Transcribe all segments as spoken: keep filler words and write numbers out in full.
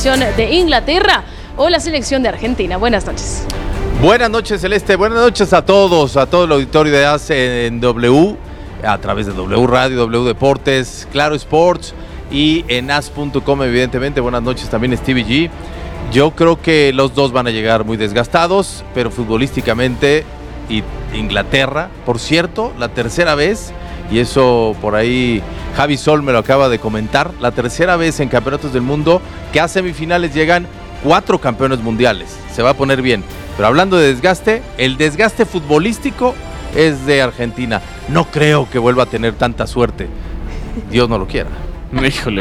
selección de Inglaterra o la selección de Argentina. Buenas noches. Buenas noches, Celeste. Buenas noches a todos, a todo el auditorio de A C en W, a través de W Radio, W Deportes, Claro Sports y en as punto com, evidentemente. Buenas noches también, Stevie G. Yo creo que los dos van a llegar muy desgastados, pero futbolísticamente, y Inglaterra, por cierto, la tercera vez, y eso por ahí Javi Sol me lo acaba de comentar, la tercera vez en campeonatos del mundo que a semifinales llegan cuatro campeones mundiales. Se va a poner bien. Pero hablando de desgaste, el desgaste futbolístico es de Argentina. No creo que vuelva a tener tanta suerte. Dios no lo quiera. Híjole,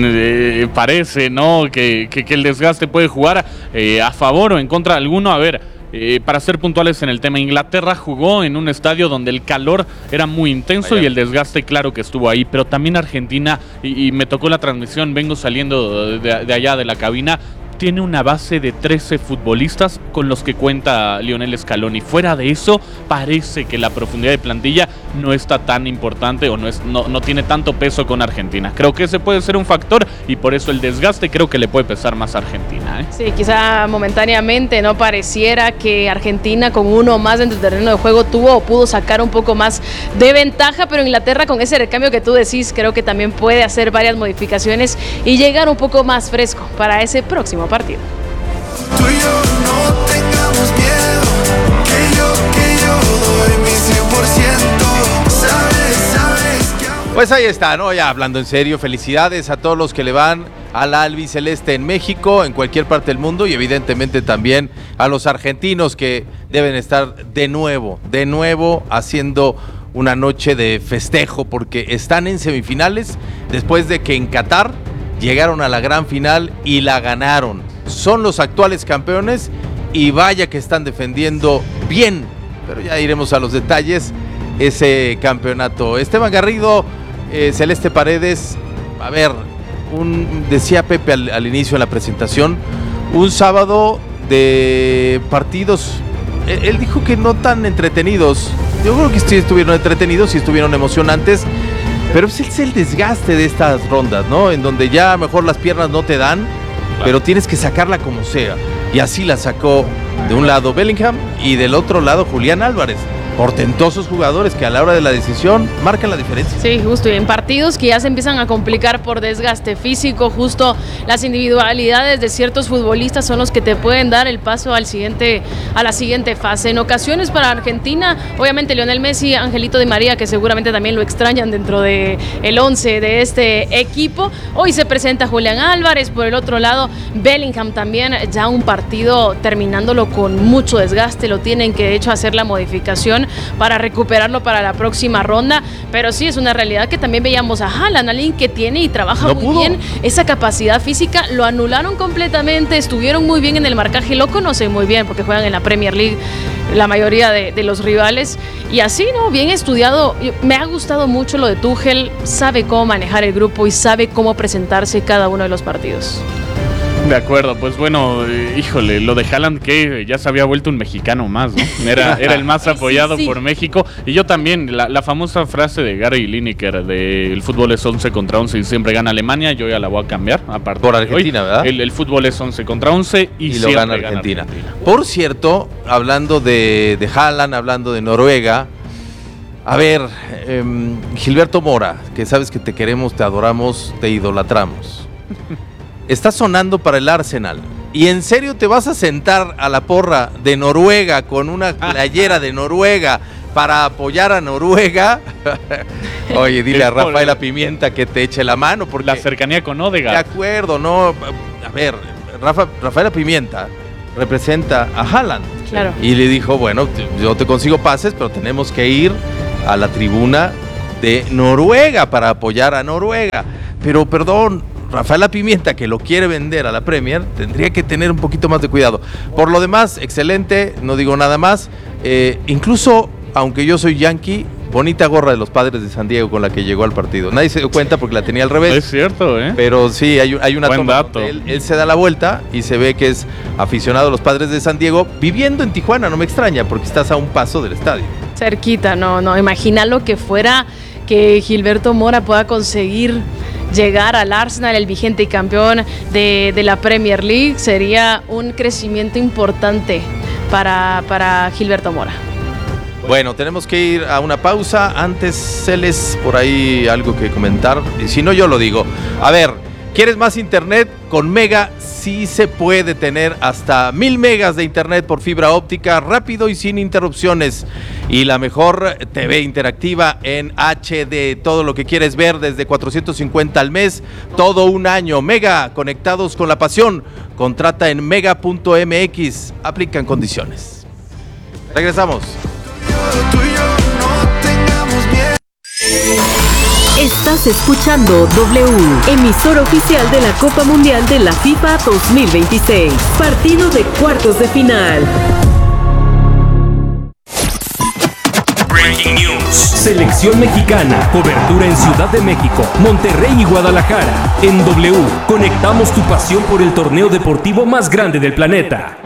eh, parece, ¿no? Que, que, que el desgaste puede jugar eh, a favor o en contra de alguno. A ver, eh, para ser puntuales en el tema, Inglaterra jugó en un estadio donde el calor era muy intenso. Vaya. Y el desgaste, claro que estuvo ahí. Pero también Argentina, y, y me tocó la transmisión, vengo saliendo de, de allá de la cabina, tiene una base de trece futbolistas con los que cuenta Lionel Scaloni. Fuera de eso, parece que la profundidad de plantilla no está tan importante o no, es, no, no tiene tanto peso con Argentina. Creo que ese puede ser un factor y por eso el desgaste creo que le puede pesar más a Argentina, ¿eh? Sí, quizá momentáneamente no pareciera que Argentina con uno más dentro del terreno de juego tuvo o pudo sacar un poco más de ventaja, pero Inglaterra con ese recambio que tú decís creo que también puede hacer varias modificaciones y llegar un poco más fresco para ese próximo partido. Tú y yo no tengamos miedo, que yo, que yo doy mi cien por ciento. Sabes, sabes que aún... Pues ahí está, ¿no? Ya hablando en serio, felicidades a todos los que le van al albiceleste en México, en cualquier parte del mundo, y evidentemente también a los argentinos que deben estar de nuevo, de nuevo haciendo una noche de festejo porque están en semifinales después de que en Qatar llegaron a la gran final y la ganaron. Son los actuales campeones y vaya que están defendiendo bien, pero ya iremos a los detalles, ese campeonato. Esteban Garrido, eh, Celeste Paredes, a ver, un, decía Pepe al, al inicio en la presentación, un sábado de partidos, él, él dijo que no tan entretenidos. Yo creo que sí estuvieron entretenidos y estuvieron emocionantes. Pero es el desgaste de estas rondas, ¿no? En donde ya a lo mejor las piernas no te dan, claro, pero tienes que sacarla como sea. Y así la sacó de un lado Bellingham y del otro lado Julián Álvarez. Portentosos jugadores que a la hora de la decisión marcan la diferencia. Sí, justo, y en partidos que ya se empiezan a complicar por desgaste físico, justo las individualidades de ciertos futbolistas son los que te pueden dar el paso al siguiente, a la siguiente fase. En ocasiones para Argentina, obviamente Lionel Messi, Angelito Di María, que seguramente también lo extrañan dentro del once de este equipo. Hoy se presenta Julián Álvarez, por el otro lado Bellingham también, ya un partido terminándolo con mucho desgaste, lo tienen que de hecho hacer la modificación para recuperarlo para la próxima ronda, pero sí es una realidad que también veíamos a Haaland, alguien que tiene y trabaja no muy pudo. bien esa capacidad física, lo anularon completamente, estuvieron muy bien en el marcaje, lo conocen muy bien porque juegan en la Premier League la mayoría de, de los rivales y así, ¿no? Bien estudiado. Me ha gustado mucho lo de Tuchel, sabe cómo manejar el grupo y sabe cómo presentarse cada uno de los partidos. De acuerdo, pues bueno, eh, híjole, lo de Haaland que ya se había vuelto un mexicano más, ¿no? Era, era el más apoyado sí, sí. por México. Y yo también, la, la famosa frase de Gary Lineker de el fútbol es once contra once y siempre gana Alemania, yo ya la voy a cambiar. Aparte por Argentina, hoy, ¿verdad? El, el fútbol es once contra once y, y lo gana Argentina. gana Argentina. Por cierto, hablando de, de Haaland, hablando de Noruega, a ver, eh, Gilberto Mora, que sabes que te queremos, te adoramos, te idolatramos. Está sonando para el Arsenal. ¿Y en serio te vas a sentar a la porra de Noruega con una playera de Noruega para apoyar a Noruega? Oye, dile a Rafaela Pimienta que te eche la mano. Porque la cercanía con Odegaard. De acuerdo, ¿no? A ver, Rafa, Rafaela Pimienta representa a Haaland. Claro. Y le dijo, bueno, yo te consigo pases, pero tenemos que ir a la tribuna de Noruega para apoyar a Noruega. Pero, perdón, Rafaela Pimienta, que lo quiere vender a la Premier, tendría que tener un poquito más de cuidado. Por lo demás, excelente, no digo nada más. Eh, incluso, aunque yo soy yankee, bonita gorra de los Padres de San Diego con la que llegó al partido. Nadie se dio cuenta porque la tenía al revés. Es cierto, ¿eh? Pero sí, hay, hay una Buen toma dato. donde él, él se da la vuelta y se ve que es aficionado a los Padres de San Diego, viviendo en Tijuana. No me extraña porque estás a un paso del estadio. Cerquita, no, no, imagina lo que fuera que Gilberto Mora pueda conseguir llegar al Arsenal, el vigente campeón de, de la Premier League, sería un crecimiento importante para, para Gilberto Mora. Bueno, tenemos que ir a una pausa. Antes, Celes, por ahí algo que comentar. Y si no, yo lo digo. A ver, ¿quieres más internet? Con Mega sí se puede tener hasta mil megas de internet por fibra óptica, rápido y sin interrupciones. Y la mejor T V interactiva en H D. Todo lo que quieres ver desde cuatrocientos cincuenta al mes, todo un año. Mega, conectados con la pasión. Contrata en mega punto m x. Aplican condiciones. Regresamos. Tú y yo no tengamos miedo. Estás escuchando W, emisor oficial de la Copa Mundial de la FIFA dos mil veintiséis. Partido de cuartos de final. Breaking News. Selección mexicana. Cobertura en Ciudad de México, Monterrey y Guadalajara. En W, conectamos tu pasión por el torneo deportivo más grande del planeta.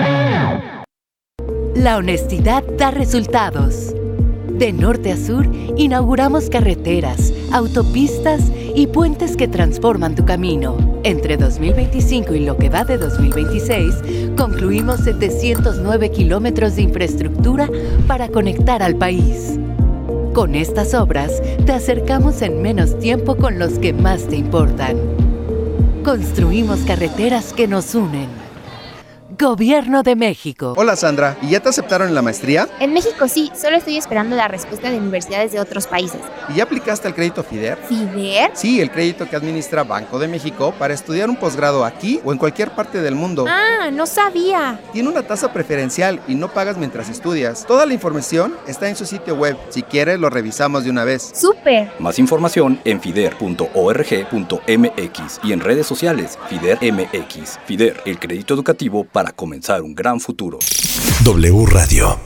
La honestidad da resultados. De norte a sur, inauguramos carreteras, autopistas y puentes que transforman tu camino. Entre dos mil veinticinco y lo que va de dos mil veintiséis, concluimos setecientos nueve kilómetros de infraestructura para conectar al país. Con estas obras, te acercamos en menos tiempo con los que más te importan. Construimos carreteras que nos unen. Gobierno de México. Hola Sandra, ¿y ya te aceptaron en la maestría? En México sí, solo estoy esperando la respuesta de universidades de otros países. ¿Y ya aplicaste al crédito FIDER? ¿FIDER? Sí, el crédito que administra Banco de México para estudiar un posgrado aquí o en cualquier parte del mundo. Ah, no sabía. Tiene una tasa preferencial y no pagas mientras estudias. Toda la información está en su sitio web. Si quieres, lo revisamos de una vez. ¡Súper! Más información en fider punto org punto m x y en redes sociales FIDER M X. FIDER, el crédito educativo para comenzar un gran futuro. W Radio.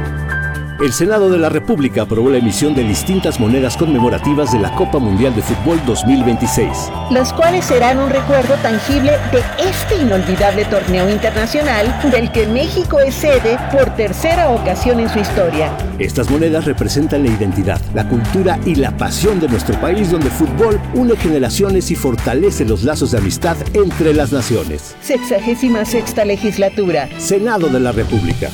El Senado de la República aprobó la emisión de distintas monedas conmemorativas de la Copa Mundial de Fútbol dos mil veintiséis. Las cuales serán un recuerdo tangible de este inolvidable torneo internacional del que México es sede por tercera ocasión en su historia. Estas monedas representan la identidad, la cultura y la pasión de nuestro país, donde el fútbol une generaciones y fortalece los lazos de amistad entre las naciones. Sexagésima sexta legislatura. Senado de la República.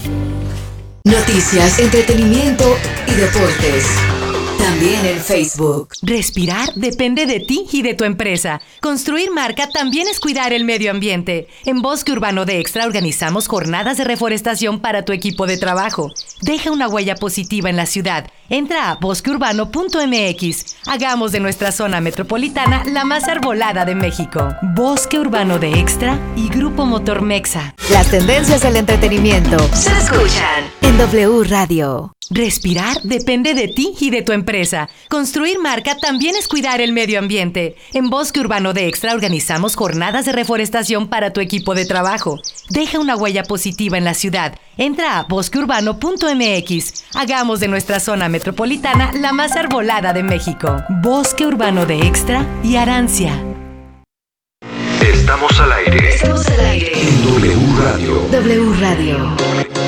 Noticias, entretenimiento y deportes. También en Facebook. Respirar depende de ti y de tu empresa. Construir marca también es cuidar el medio ambiente. En Bosque Urbano de Extra organizamos jornadas de reforestación para tu equipo de trabajo. Deja una huella positiva en la ciudad. Entra a bosque urbano punto m x. Hagamos de nuestra zona metropolitana la más arbolada de México. Bosque Urbano de Extra y Grupo Motor Mexa. Las tendencias del entretenimiento se escuchan en W Radio. Respirar depende de ti y de tu empresa. Construir marca también es cuidar el medio ambiente. En Bosque Urbano de Extra organizamos jornadas de reforestación para tu equipo de trabajo. Deja una huella positiva en la ciudad. Entra a bosque urbano punto m x. Hagamos de nuestra zona metropolitana la más arbolada de México. Bosque Urbano de Extra y Arancia. Estamos al aire. Estamos al aire. En W Radio. W Radio.